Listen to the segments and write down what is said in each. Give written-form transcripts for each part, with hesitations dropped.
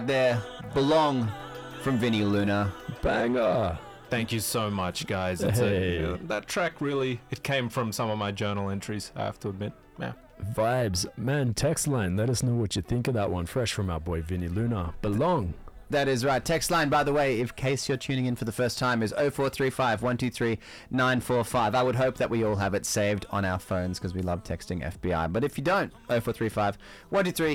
There, Belong from Vinny Luna. Banger. Thank you so much, guys. That track really, it came from some of my journal entries, I have to admit. Yeah. Vibes. Man, text line. Let us know what you think of that one. Fresh from our boy Vinny Luna. Belong. That is right. Text line, by the way, in case you're tuning in for the first time, is 0435 123 945. I would hope that we all have it saved on our phones because we love texting FBI. But if you don't, 0435 123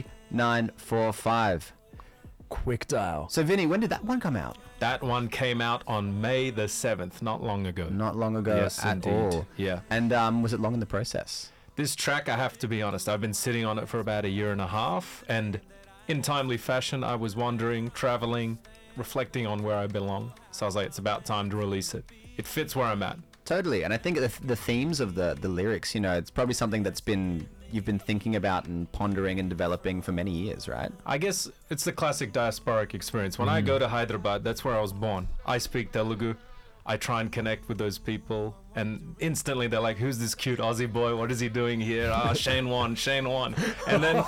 945. Quick dial. So, Vinny, when did that one come out? That one came out on May the 7th, not long ago. Not long ago Yes, at indeed. all. Yeah. And was it long in the process? This track, I have to be honest, I've been sitting on it for about a year and a half, and in timely fashion, I was wandering, traveling, reflecting on where I belong. So I was like, it's about time to release it. It fits where I'm at. Totally. And I think the themes of the lyrics, you know, it's probably something that's you've been thinking about and pondering and developing for many years, right? I guess it's the classic diasporic experience. When I go to Hyderabad, that's where I was born. I speak Telugu. I try and connect with those people, and instantly they're like, who's this cute Aussie boy? What is he doing here? Shane Wan. And then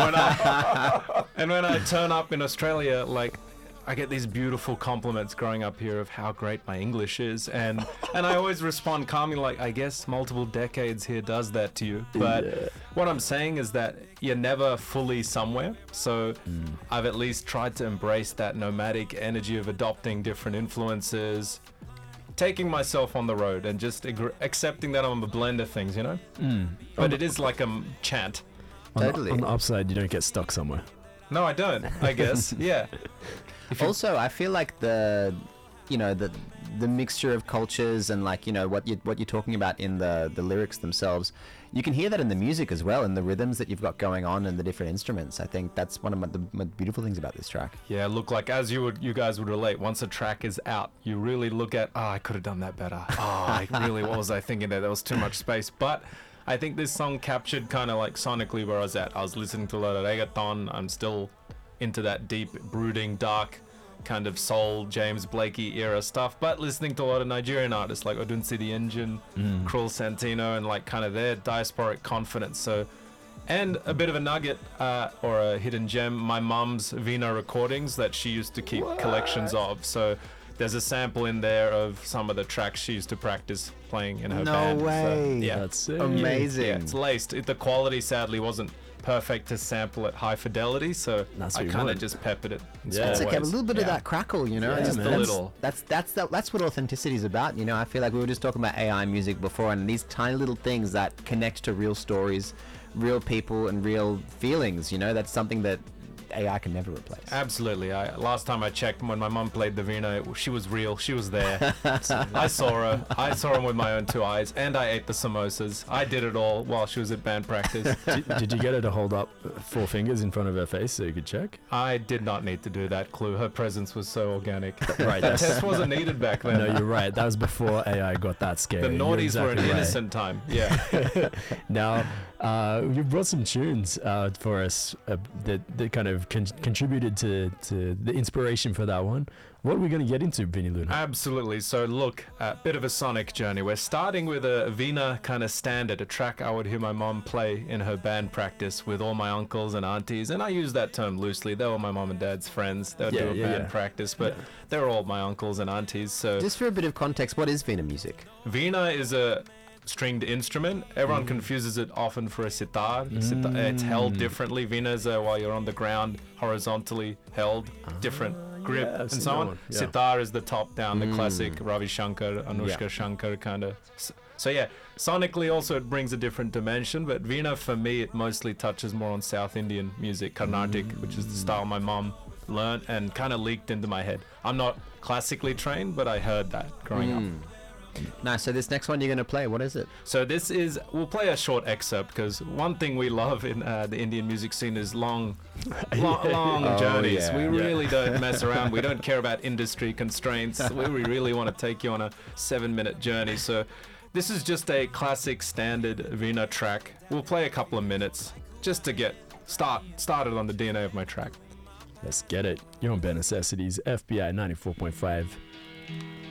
when I turn up in Australia, like, I get these beautiful compliments growing up here of how great my English is, and I always respond calmly, like, I guess multiple decades here does that to you. But what I'm saying is that you're never fully somewhere, so I've at least tried to embrace that nomadic energy of adopting different influences, taking myself on the road, and just accepting that I'm a blend of things, you know? But it is like a chant. Totally. On the upside, you don't get stuck somewhere. No, I don't, I guess. Yeah. Also, I feel like the mixture of cultures and, like, you know, what you're talking about in the lyrics themselves, you can hear that in the music as well, in the rhythms that you've got going on and the different instruments. I think that's one of the beautiful things about this track. Yeah, look, like, as you guys would relate, once a track is out, you really look at, I could have done that better. What was I thinking there? There was too much space. But I think this song captured kind of like sonically where I was at. I was listening to a lot of reggaeton. I'm still into that deep, brooding, dark kind of soul, James Blakey era stuff, but listening to a lot of Nigerian artists like Odunsi the Engine, Cruel Santino, and like kind of their diasporic confidence. So, and a bit of a nugget or a hidden gem, my mum's Vina recordings that she used to keep collections of. So there's a sample in there of some of the tracks she used to practice playing in her band. No way. So, yeah, That's it. Amazing. yeah, it's laced. The quality sadly wasn't perfect to sample at high fidelity, so That's I what you kind of want. just peppered it. Yeah. It's okay, a Always. little bit of Yeah. that crackle, you know. Yeah, Just man. A little. That's what authenticity is about, you know. I feel like we were just talking about AI music before, and these tiny little things that connect to real stories, real people, and real feelings. You know, that's something that AI can never replace. Absolutely. Last time I checked, when my mum played the Vina, she was real. She was there. I saw her. I saw her with my own two eyes, and I ate the samosas. I did it all while she was at band practice. Did you get her to hold up 4 fingers in front of her face so you could check? I did not need to do that, Clue. Her presence was so organic. Right. That test wasn't needed back then. No, you're right. That was before AI got that scary. The You're naughties were an exactly right. innocent time. Yeah. Now, you brought some tunes for us that kind of contributed to the inspiration for that one. What are we going to get into, Vinny Luna? Absolutely. So look, a bit of a sonic journey. We're starting with a Vina kind of standard, a track I would hear my mom play in her band practice with all my uncles and aunties. And I use that term loosely. They were my mom and dad's friends. They would do a band practice, but they were all my uncles and aunties. So Just for a bit of context, what is Vina music? Vina is a stringed instrument. Everyone confuses it often for a sitar. It's held differently. Vina is while you're on the ground, horizontally held, different grip I've and seen so that on. one, yeah. Sitar is the top down, the classic Ravi Shankar, Anushka Yeah. Shankar kind of. So yeah, sonically also it brings a different dimension, but Veena for me it mostly touches more on South Indian music, Carnatic, which is the style my mom learned and kind of leaked into my head. I'm not classically trained, but I heard that growing up. Nice. So this next one you're going to play, what is it? So this is, we'll play a short excerpt because one thing we love in the Indian music scene is long journeys. yeah. We really don't mess around. We don't care about industry constraints. We really want to take you on a 7-minute journey. So this is just a classic standard Veena track. We'll play a couple of minutes just to get started on the DNA of my track. Let's get it. You're on Bare Necessities, FBI 94.5.